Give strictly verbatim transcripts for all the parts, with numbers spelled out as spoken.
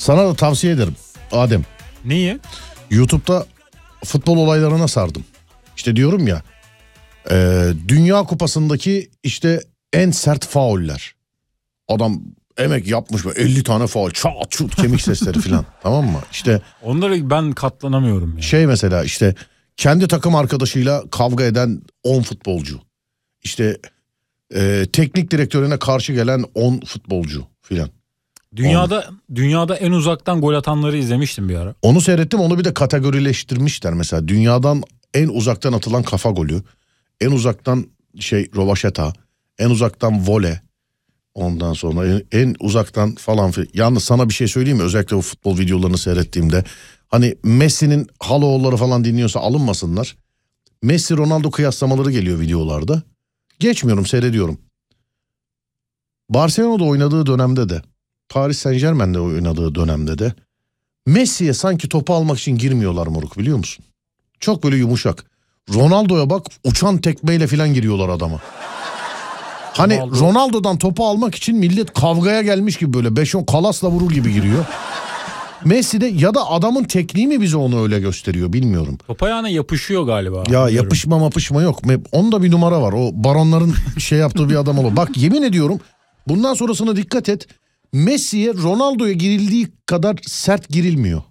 Sana da tavsiye ederim Adem. Neyi? YouTube'da futbol olaylarına sardım. İşte diyorum ya e, Dünya Kupası'ndaki işte en sert fauller. Adam emek yapmış mı elli tane faul, çat çut kemik sesleri falan, tamam mı? İşte onları ben katlanamıyorum yani. Şey mesela işte kendi takım arkadaşıyla kavga eden on futbolcu. İşte e, teknik direktörüne karşı gelen on futbolcu filan. Dünyada on. Dünyada en uzaktan gol atanları izlemiştim bir ara. Onu seyrettim, onu bir de kategorileştirmişler mesela. Dünyadan en uzaktan atılan kafa golü, en uzaktan şey rovaşeta, en uzaktan vole. Ondan sonra en, en uzaktan falan filan. Yalnız sana bir şey söyleyeyim mi? Özellikle bu futbol videolarını seyrettiğimde. Hani Messi'nin haloğulları falan dinliyorsa alınmasınlar. Messi Ronaldo kıyaslamaları geliyor videolarda. Geçmiyorum, seyrediyorum. Barcelona'da oynadığı dönemde de, Paris Saint-Germain'de oynadığı dönemde de Messi'ye sanki topu almak için girmiyorlar moruk, biliyor musun? Çok böyle yumuşak. Ronaldo'ya bak, uçan tekmeyle falan giriyorlar adama. Hani Ronaldo. Ronaldo'dan topu almak için millet kavgaya gelmiş gibi böyle beş on kalasla vurur gibi giriyor. Messi de ya da adamın tekniği mi bize onu öyle gösteriyor bilmiyorum. Top ayağına yapışıyor galiba. Ya bilmiyorum. Yapışma mapışma yok. Onda bir numara var. O baronların şey yaptığı bir adam olur. Bak yemin ediyorum, bundan sonrasına dikkat et. Messi'ye Ronaldo'ya girildiği kadar sert girilmiyor.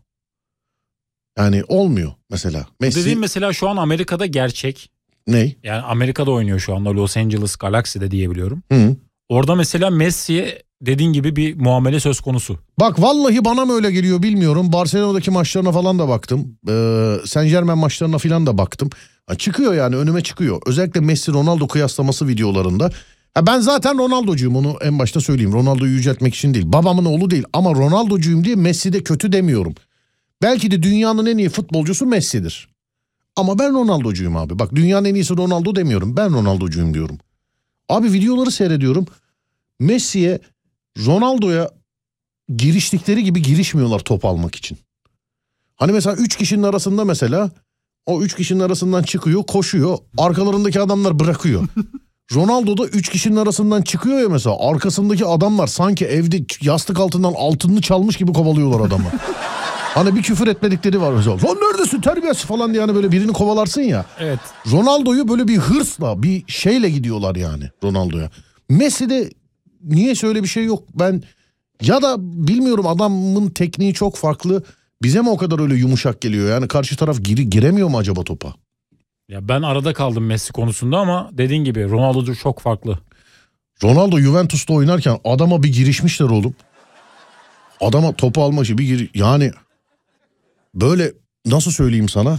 Yani olmuyor mesela. Messi... Dediğim mesela şu an Amerika'da gerçek. Ney? Yani Amerika'da oynuyor şu anda, Los Angeles Galaxy'de diyebiliyorum. Hı. Orada mesela Messi'ye dediğin gibi bir muamele söz konusu. Bak vallahi bana mı öyle geliyor bilmiyorum. Barcelona'daki maçlarına falan da baktım. Ee, Saint-Germain maçlarına falan da baktım. Ha, çıkıyor yani, önüme çıkıyor. Özellikle Messi-Ronaldo kıyaslaması videolarında. Ha, ben zaten Ronaldo'cuyum, onu en başta söyleyeyim. Ronaldo'yu yüceltmek için değil. Babamın oğlu değil ama Ronaldo'cuyum diye Messi'de kötü demiyorum. Belki de dünyanın en iyi futbolcusu Messi'dir. Ama ben Ronaldo'cuyum abi. Bak, dünyanın en iyisi Ronaldo demiyorum. Ben Ronaldo'cuyum diyorum. Abi videoları seyrediyorum. Messi'ye, Ronaldo'ya giriştikleri gibi girişmiyorlar top almak için. Hani mesela üç kişinin arasında mesela o üç kişinin arasından çıkıyor, koşuyor. Arkalarındaki adamlar bırakıyor. Ronaldo da üç kişinin arasından çıkıyor ya mesela. Arkasındaki adamlar sanki evde yastık altından altınını çalmış gibi kovalıyorlar adamı. Hani bir küfür etmedikleri var mesela. Lan neredesin terbiyesiz falan diye, hani böyle birini kovalarsın ya. Evet. Ronaldo'yu böyle bir hırsla, bir şeyle gidiyorlar yani Ronaldo'ya. Messi'de niye öyle bir şey yok? Ben ya da bilmiyorum, adamın tekniği çok farklı. Bize mi o kadar öyle yumuşak geliyor? Yani karşı taraf giri, giremiyor mu acaba topa? Ya ben arada kaldım Messi konusunda ama dediğin gibi Ronaldo çok farklı. Ronaldo Juventus'ta oynarken adama bir girişmişler oğlum. Adama topu almak için bir gir... Yani böyle nasıl söyleyeyim sana?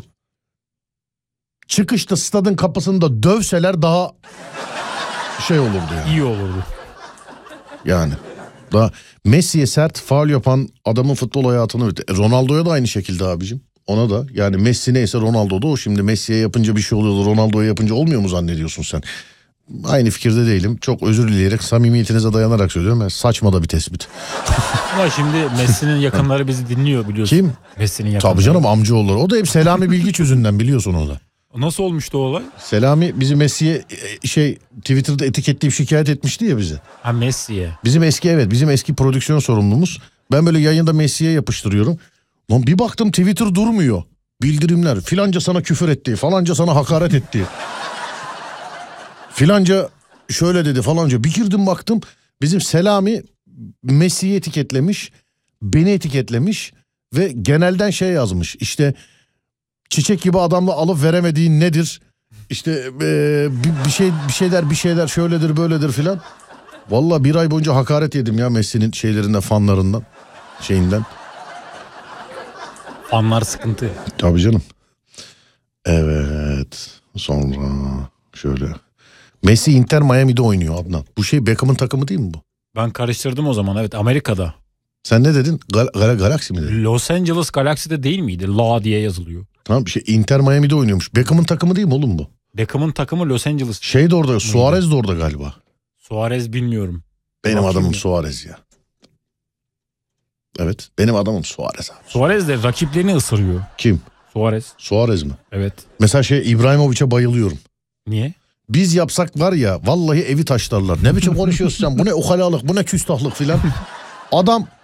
Çıkışta stadın kapısında dövseler daha şey olurdu yani. İyi olurdu. Yani daha Messi'ye sert faul yapan adamın futbol hayatını... Ronaldo'ya da aynı şekilde abicim. Ona da yani Messi neyse Ronaldo da o. Şimdi Messi'ye yapınca bir şey oluyor, Ronaldo'ya yapınca olmuyor mu zannediyorsun sen? Aynı fikirde değilim. Çok özür dileyerek, samimiyetinize dayanarak söylüyorum. Yani saçma da bir tespit. Ama şimdi Messi'nin yakınları bizi dinliyor biliyorsun. Kim? Messi'nin yakınları. Tabii canım, amcaoğulları. O da hep Selami Bilgiç yüzünden, biliyorsun o da. Nasıl olmuştu o olay? Selami bizi Messi'ye şey Twitter'da etiketleyip şikayet etmişti ya bizi. Ha, Messi'ye. Bizim eski evet bizim eski prodüksiyon sorumlumuz. Ben böyle yayında Messi'ye yapıştırıyorum. Lan bir baktım Twitter durmuyor. Bildirimler, filanca sana küfür etti, falanca sana hakaret etti. Filanca şöyle dedi falanca. Bir girdim baktım bizim Selami Messi'yi etiketlemiş, beni etiketlemiş ve genelden şey yazmış. İşte çiçek gibi adamla alıp veremediğin nedir? İşte ee, bir, bir şey bir şeyler bir şeyler şöyledir böyledir filan. Vallahi bir ay boyunca hakaret yedim ya Messi'nin şeylerinden, fanlarından, şeyinden. Fanlar sıkıntı. Tabii canım. Evet. Sonra şöyle. Messi Inter Miami'de oynuyor Adnan. Bu şey Beckham'ın takımı değil mi bu? Ben karıştırdım o zaman, evet, Amerika'da. Sen ne dedin? Gal Gal Galaxy mi dedin? Los Angeles Galaxy'de değil miydi? La diye yazılıyor. Tamam, şey Inter Miami'de oynuyormuş. Beckham'ın takımı değil mi oğlum bu? Beckham'ın takımı Los Angeles. Şey de orada, Suarez de orada galiba. Suarez bilmiyorum. Benim Bakayım adamım ya. Suarez ya. Evet, benim adamım Suarez abi. Suarez de rakiplerini ısırıyor. Kim? Suarez. Suarez mi? Evet. Mesela şey İbrahimovic'e bayılıyorum. Niye? Biz yapsak var ya vallahi evi taşlarlar. Ne biçim konuşuyorsun sen? Bu ne ukalalık, bu ne küstahlık filan. Adam